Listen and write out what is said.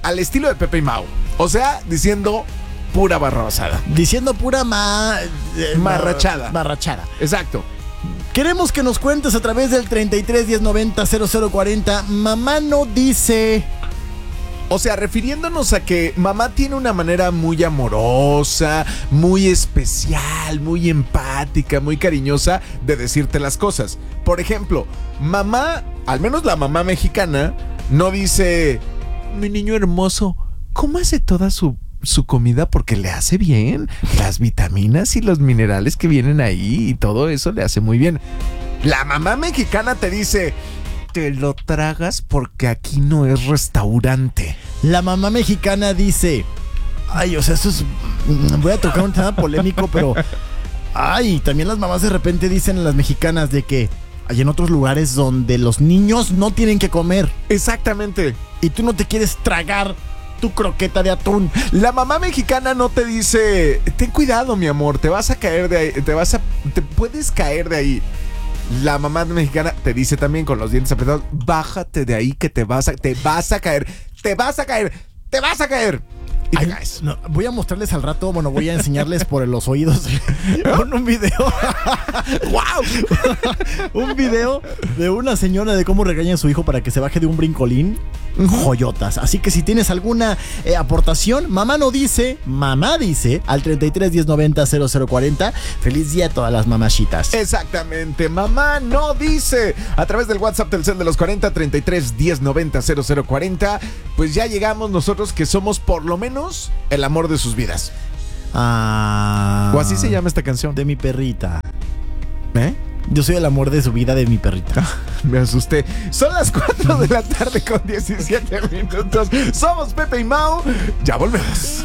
al estilo de Pepe y Mau. O sea, diciendo pura barrabasada. Diciendo pura Marrachada. Marrachada. Exacto. Queremos que nos cuentes a través del 33 10 90 0040. Mamá no dice. O sea, refiriéndonos a que mamá tiene una manera muy amorosa, muy especial, muy empática, muy cariñosa de decirte las cosas. Por ejemplo, mamá, al menos la mamá mexicana, no dice: mi niño hermoso, cómase toda su comida porque le hace bien. Las vitaminas y los minerales que vienen ahí y todo eso le hace muy bien. La mamá mexicana te dice: te lo tragas porque aquí no es restaurante. La mamá mexicana dice. Ay, o sea, eso es. Voy a tocar un tema polémico, pero. Ay, también las mamás de repente dicen a las mexicanas de que hay en otros lugares donde los niños no tienen que comer. Exactamente. Y tú no te quieres tragar tu croqueta de atún. La mamá mexicana no te dice: ten cuidado, mi amor, te vas a caer de ahí, te puedes caer de ahí. La mamá mexicana te dice también con los dientes apretados: bájate de ahí que te vas a caer. Y te caes. No, voy a mostrarles al rato, bueno, voy a enseñarles por los oídos un video. ¡Wow! Un video de una señora de cómo regaña a su hijo para que se baje de un brincolín. Joyotas. Así que si tienes alguna aportación, mamá dice al 33 10 90 0040. Feliz día a todas las mamachitas. Exactamente, mamá no dice. A través del WhatsApp del Cel de los 40, 33 10 90 0040. Pues ya llegamos nosotros, que somos por lo menos el amor de sus vidas. O así se llama esta canción. De mi perrita. ¿Eh? Yo soy el amor de su vida de mi perrita. Me asusté. Son las 4 de la tarde con 17 minutos. Somos Pepe y Mau. Ya volvemos.